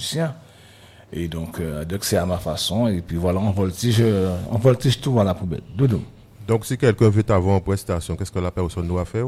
musicien. Et donc c'est à ma façon. Et puis voilà, on voltige tout à la poubelle. Doudou. Donc, si quelqu'un veut t'avoir en prestation, qu'est-ce que la personne doit faire?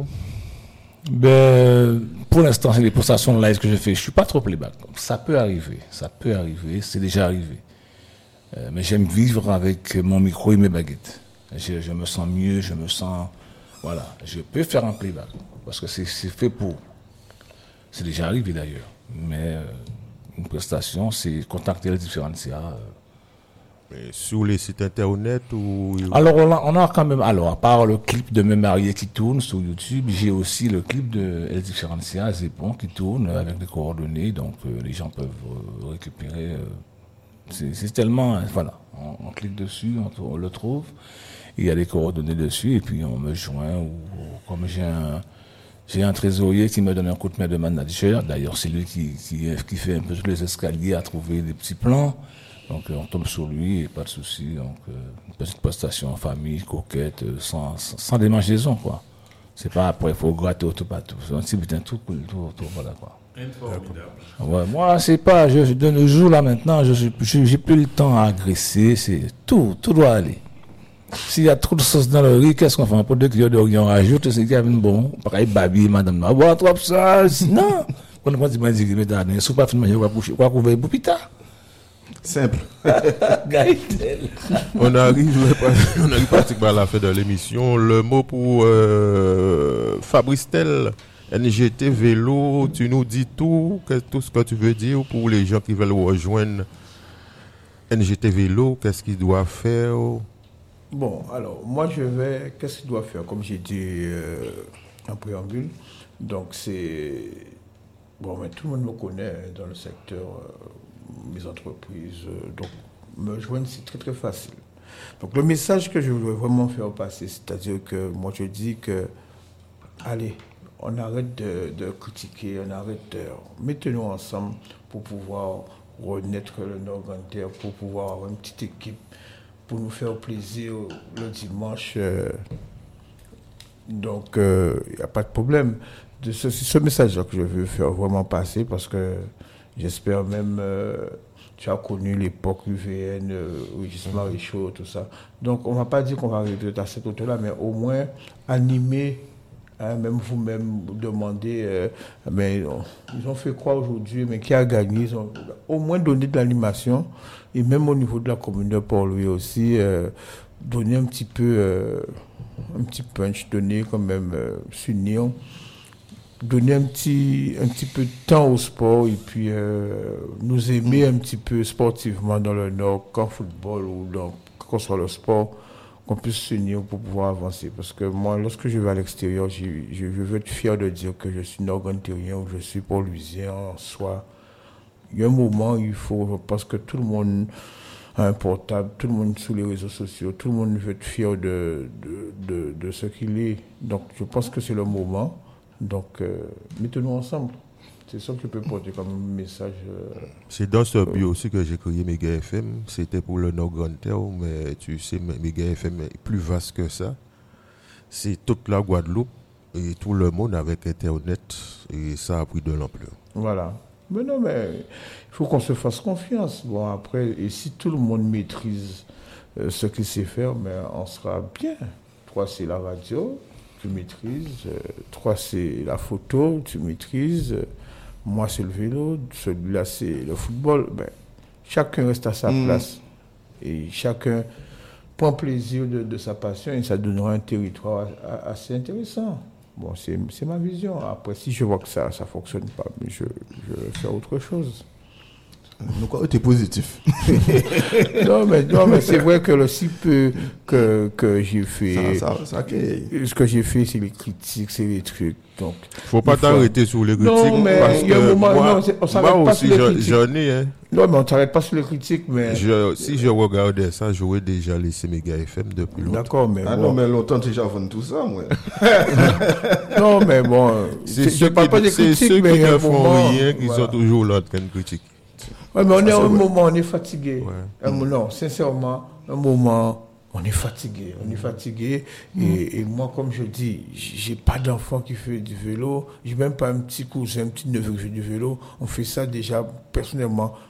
Ben, pour l'instant, c'est des prestations live que je fais. Je suis pas trop playback. Ça peut arriver, c'est déjà arrivé. Mais j'aime vivre avec mon micro et mes baguettes. Je me sens mieux, voilà. Je peux faire un playback parce que c'est fait pour. C'est déjà arrivé d'ailleurs. Mais une prestation, c'est contacter les différenciats. Sur les sites internet ou... Alors on a quand même, à part le clip de Me Marier qui tourne sur YouTube, j'ai aussi le clip de El Differencia Zepon qui tourne avec des coordonnées, donc les gens peuvent récupérer. C'est tellement, voilà, on clique dessus, on le trouve, il y a des coordonnées dessus et puis on me joint ou comme j'ai un trésorier qui me donne un coup de main de manager. D'ailleurs, c'est lui qui fait un peu tous les escaliers à trouver des petits plans. Donc, on tombe sur lui et pas de souci. Donc, une petite prestation en famille, coquette, sans démangeaison, quoi. C'est pas après, il faut gratter tout partout. C'est un petit butin tout cool, tout, voilà, quoi. Ouais, moi, c'est pas, de nos jours, là, maintenant, j'ai plus le temps à agresser, c'est tout doit aller. S'il y a trop de sauce dans le riz, qu'est-ce qu'on fait? Pour 2 kilos de riz, on rajoute, c'est qu'il y a une bon, pareil, babi, madame, bois trop ça, non. Quand on dit, mais t'as ne pas fait manger, quoi qu'on veut, pour pita. Simple. On arrive pratiquement à la fin de l'émission. Le mot pour Fabrice Tel, NGT Vélo, tu nous dis tout ce que tu veux dire pour les gens qui veulent rejoindre NGT Vélo, qu'est-ce qu'ils doivent faire? Bon, alors, moi qu'est-ce qu'il doit faire? Comme j'ai dit en préambule, donc c'est... Bon, mais tout le monde me connaît dans le secteur, mes entreprises, donc me joindre, c'est très très facile. Donc le message que je voulais vraiment faire passer, c'est-à-dire que moi je dis que, allez, on arrête de critiquer, on arrête mettez-nous ensemble pour pouvoir renaître le Nord-Grand-Terre, pour pouvoir avoir une petite équipe, pour nous faire plaisir le dimanche. Donc, il n'y a pas de problème. C'est ce message-là que je veux faire vraiment passer parce que j'espère même, tu as connu l'époque UVN, Régis Marichaud, tout ça. Donc, on ne va pas dire qu'on va arriver à cette hauteur-là, mais au moins animer, hein, même vous-même, demander, mais ils ont fait quoi aujourd'hui, mais qui a gagné? Ils ont au moins donné de l'animation, et même au niveau de la communauté pour lui aussi, donner un petit peu, un petit punch, donner quand même, s'unir. Donner un petit peu de temps au sport et puis nous aimer un petit peu sportivement dans le Nord, qu'en football ou dans quoi soit le sport, qu'on puisse s'unir pour pouvoir avancer. Parce que moi, lorsque je vais à l'extérieur, je veux être fier de dire que je suis nord-gantérien ou je suis port-louisien en soi. Il y a un moment, il faut, parce que tout le monde a un portable, tout le monde sous les réseaux sociaux, tout le monde veut être fier de ce qu'il est. Donc je pense que c'est le moment. Donc, mettons-nous ensemble. C'est ça que je peux porter comme message. C'est dans ce but aussi que j'ai créé Méga FM. C'était pour le Nord-Grand-Terre, mais tu sais, Méga FM est plus vaste que ça. C'est toute la Guadeloupe et tout le monde avec Internet. Et ça a pris de l'ampleur. Voilà. Mais non, mais il faut qu'on se fasse confiance. Bon, après, et si tout le monde maîtrise ce qu'il sait faire, mais on sera bien. 3, c'est la radio. Tu maîtrises, 3 c'est la photo, tu maîtrises, moi c'est le vélo, celui-là c'est le football. Ben, chacun reste à sa place et chacun prend plaisir de sa passion et ça donnera un territoire assez intéressant. Bon, c'est ma vision. Après, si je vois que ça ne fonctionne pas, je vais faire autre chose. Donc, tu es positif. non, mais c'est vrai que le si peu que j'ai fait, ce que j'ai fait, c'est les critiques, c'est les trucs. Donc, faut pas t'arrêter sur les critiques. Non, mais parce il y a un moment, on s'arrête pas aussi, sur les critiques. j'en ai, hein. Non, mais on s'arrête pas sur les critiques, mais... Si je regardais ça, j'aurais déjà laissé Méga FM depuis longtemps. D'accord, mais bon. Non, mais longtemps, déjà avant tout ça, moi. non, mais bon... Je parle pas des critiques, mais il y a un moment... rien qui sont toujours là de critique. Oui, mais on est à un moment, on est fatigué. Ouais. Non, sincèrement, un moment, on est fatigué. On est fatigué. Et moi, comme je dis, j'ai pas d'enfant qui fait du vélo. J'ai même pas un petit cousin, un petit neveu qui fait du vélo. On fait ça déjà, personnellement,